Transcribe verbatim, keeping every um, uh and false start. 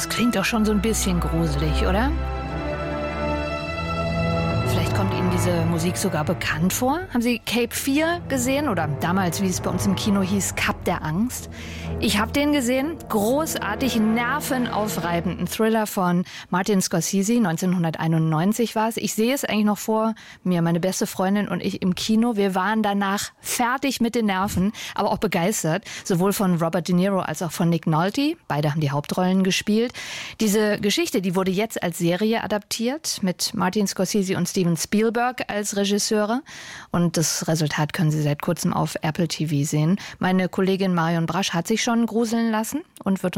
Das klingt doch schon so ein bisschen gruselig, oder? Vielleicht kommt Ihnen diese Musik sogar bekannt vor. Haben Sie Cape vier gesehen? Oder damals, wie es bei uns im Kino hieß, Kap der Angst? Ich habe den gesehen. Großartig, nervenaufreibenden Thriller von Martin Scorsese. neunzehnhunderteinundneunzig war es. Ich sehe es eigentlich noch vor mir, meine beste Freundin und ich im Kino. Wir waren danach fertig mit den Nerven, aber auch begeistert. Sowohl von Robert De Niro als auch von Nick Nolte. Beide haben die Hauptrollen gespielt. Diese Geschichte, die wurde jetzt als Serie adaptiert mit Martin Scorsese und Steven Spielberg als Regisseure. Und das Resultat können Sie seit kurzem auf Apple T V sehen. Meine Kollegin Marion Brasch hat sich schon gruseln lassen und wird